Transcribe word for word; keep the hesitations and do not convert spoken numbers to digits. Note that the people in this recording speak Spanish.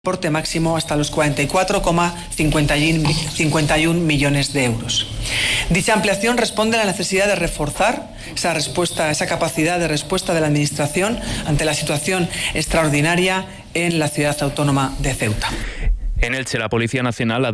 importe máximo hasta los cuarenta y cuatro coma cincuenta y uno millones de euros. Dicha ampliación responde a la necesidad de reforzar esa respuesta, esa capacidad de respuesta de la Administración ante la situación extraordinaria en la ciudad autónoma de Ceuta. En Elche, la Policía Nacional ha